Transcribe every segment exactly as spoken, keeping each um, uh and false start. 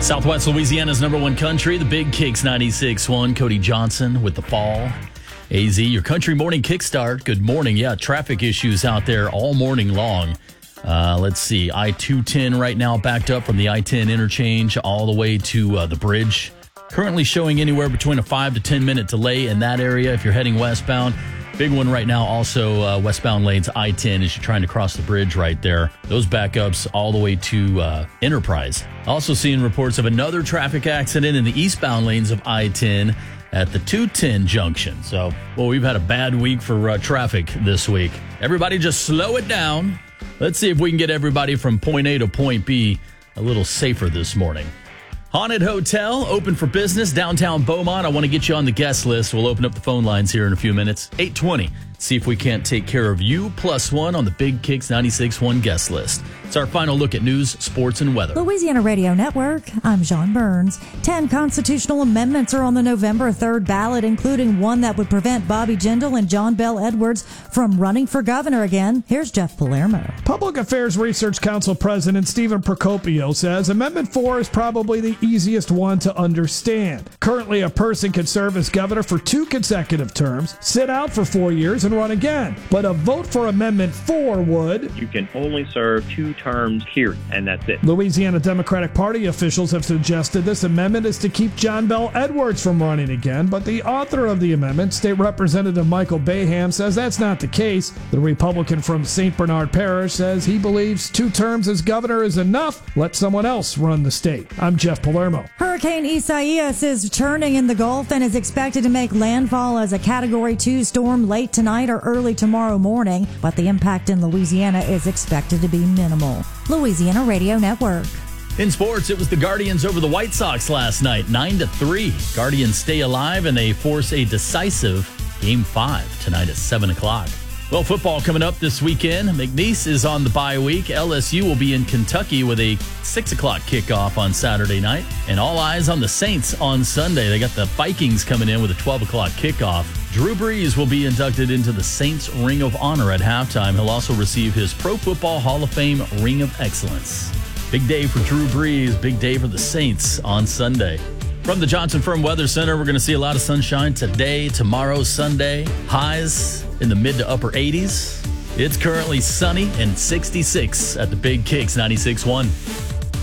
Southwest Louisiana's number one country, the Big Kicks ninety-six point one. Cody Johnson with the fall. A Z, your country morning kickstart. Good morning. Yeah, traffic issues out there all morning long. Uh, let's see. I two ten right now backed up from the I ten interchange all the way to uh, the bridge. Currently showing anywhere between a five to ten minute delay in that area if you're heading westbound. Big one right now also uh, westbound lanes I ten as you're trying to cross the bridge right there. Those backups all the way to uh, Enterprise. Also seeing reports of another traffic accident in the eastbound lanes of I ten at the two ten junction. So, well, we've had a bad week for uh, traffic this week. Everybody just slow it down. Let's see if we can get everybody from point A to point B a little safer this morning. Haunted Hotel, open for business, downtown Beaumont. I want to get you on the guest list. We'll open up the phone lines here in a few minutes. eight twenty. See if we can't take care of you plus one on the Big Kicks ninety-six point one guest list. It's our final look at news, sports, and weather. Louisiana Radio Network, I'm John Burns. Ten constitutional amendments are on the November third ballot, including one that would prevent Bobby Jindal and John Bel Edwards from running for governor again. Here's Jeff Palermo. Public Affairs Research Council President Stephen Procopio says Amendment four is probably the easiest one to understand. Currently, a person can serve as governor for two consecutive terms, sit out for four years, and run again. But a vote for Amendment four would... You can only serve two terms here, and that's it. Louisiana Democratic Party officials have suggested this amendment is to keep John Bel Edwards from running again, but the author of the amendment, State Representative Michael Baham, says that's not the case. The Republican from Saint Bernard Parish says he believes two terms as governor is enough. Let someone else run the state. I'm Jeff Palermo. Hurricane Isaias is churning in the Gulf and is expected to make landfall as a Category two storm late tonight or early tomorrow morning, but the impact in Louisiana is expected to be minimal. Louisiana Radio Network. In sports, it was the Guardians over the White Sox last night, nine to three. Guardians stay alive and they force a decisive Game five tonight at seven o'clock. Well, football coming up this weekend. McNeese is on the bye week. L S U will be in Kentucky with a six o'clock kickoff on Saturday night. And all eyes on the Saints on Sunday. They got the Vikings coming in with a twelve o'clock kickoff. Drew Brees will be inducted into the Saints Ring of Honor at halftime. He'll also receive his Pro Football Hall of Fame Ring of Excellence. Big day for Drew Brees. Big day for the Saints on Sunday. From the Johnson Firm Weather Center, we're going to see a lot of sunshine today, tomorrow, Sunday. Highs in the mid to upper eighties. It's currently sunny and sixty-six at the Big Kicks ninety-six point one.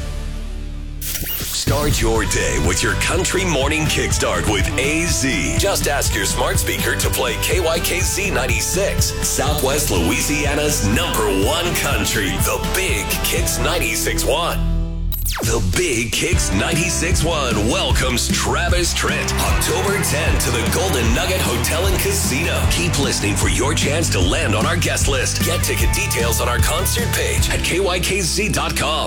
Start your day with your country morning kickstart with A Z. Just ask your smart speaker to play K Y K Z ninety-six, Southwest Louisiana's number one country, the Big Kicks ninety-six point one. The Big Kicks ninety-six point one welcomes Travis Trent October tenth to the Golden Nugget Hotel and Casino. Keep listening for your chance to land on our guest list. Get ticket details on our concert page at K Y K Z dot com.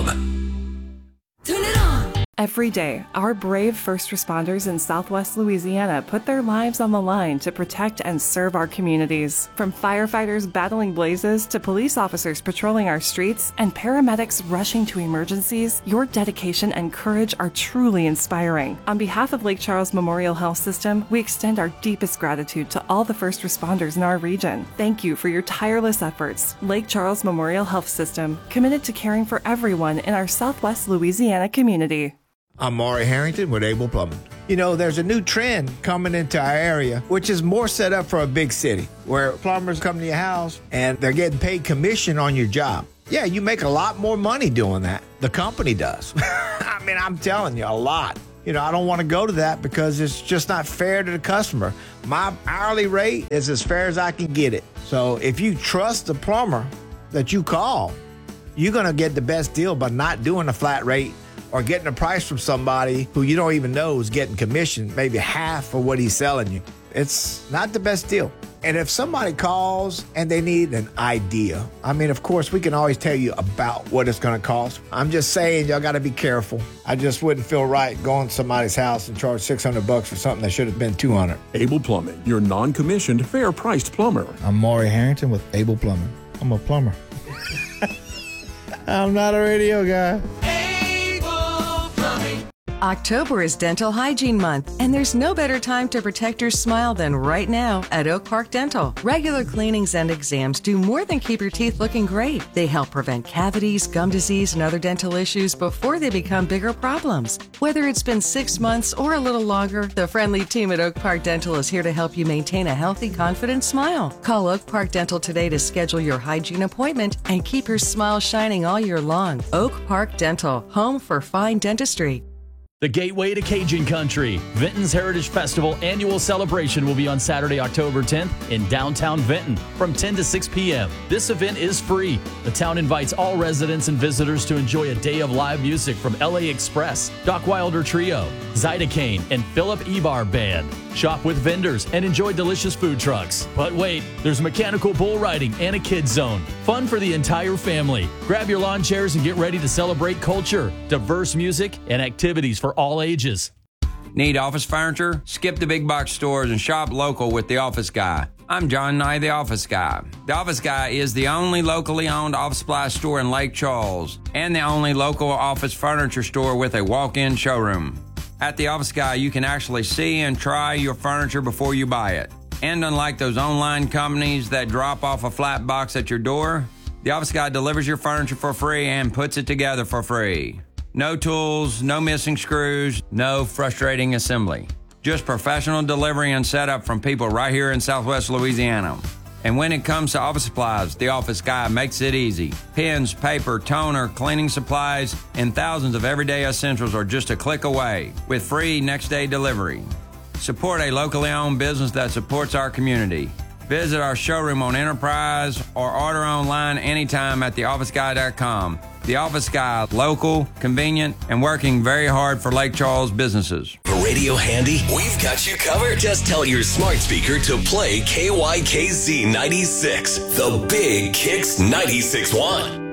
Turn it on. Every day, our brave first responders in Southwest Louisiana put their lives on the line to protect and serve our communities. From firefighters battling blazes to police officers patrolling our streets and paramedics rushing to emergencies, your dedication and courage are truly inspiring. On behalf of Lake Charles Memorial Health System, we extend our deepest gratitude to all the first responders in our region. Thank you for your tireless efforts. Lake Charles Memorial Health System, committed to caring for everyone in our Southwest Louisiana community. I'm Maury Harrington with Able Plumbing. You know, there's a new trend coming into our area, which is more set up for a big city, where plumbers come to your house and they're getting paid commission on your job. Yeah, you make a lot more money doing that. The company does. I mean, I'm telling you, a lot. You know, I don't want to go to that because it's just not fair to the customer. My hourly rate is as fair as I can get it. So if you trust the plumber that you call, you're going to get the best deal by not doing a flat rate or getting a price from somebody who you don't even know is getting commission, maybe half of what he's selling you. It's not the best deal. And if somebody calls and they need an idea, I mean, of course, we can always tell you about what it's going to cost. I'm just saying, y'all got to be careful. I just wouldn't feel right going to somebody's house and charge six hundred bucks for something that should have been two hundred. Able Plumbing, your non-commissioned, fair-priced plumber. I'm Maury Harrington with Able Plumbing. I'm a plumber. I'm not a radio guy. October is Dental Hygiene Month, and there's no better time to protect your smile than right now at Oak Park Dental. Regular cleanings and exams do more than keep your teeth looking great. They help prevent cavities, gum disease, and other dental issues before they become bigger problems. Whether it's been six months or a little longer, the friendly team at Oak Park Dental is here to help you maintain a healthy, confident smile. Call Oak Park Dental today to schedule your hygiene appointment and keep your smile shining all year long. Oak Park Dental, home for fine dentistry. The gateway to Cajun Country. Vinton's Heritage Festival annual celebration will be on Saturday, October tenth in downtown Vinton from ten to six p.m. This event is free. The town invites all residents and visitors to enjoy a day of live music from L A Express, Doc Wilder Trio, Zydecaine, and Philip Ebar Band. Shop with vendors and enjoy delicious food trucks. But wait, there's mechanical bull riding and a kids zone. Fun for the entire family. Grab your lawn chairs and get ready to celebrate culture, diverse music, and activities for all ages. Need office furniture? Skip the big box stores and shop local with The Office Guy. I'm John Nye, The Office Guy. The Office Guy is the only locally owned office supply store in Lake Charles and the only local office furniture store with a walk-in showroom. At The Office Guy, you can actually see and try your furniture before you buy it. And unlike those online companies that drop off a flat box at your door, The Office Guy delivers your furniture for free and puts it together for free. No tools, no missing screws, no frustrating assembly. Just professional delivery and setup from people right here in Southwest Louisiana. And when it comes to office supplies, The Office Guy makes it easy. Pens, paper, toner, cleaning supplies, and thousands of everyday essentials are just a click away with free next-day delivery. Support a locally owned business that supports our community. Visit our showroom on Enterprise or order online anytime at the office guy dot com. The Office Guy, local, convenient, and working very hard for Lake Charles businesses. Radio handy? We've got you covered. Just tell your smart speaker to play K Y K Z ninety-six, the Big Kicks ninety-six point one.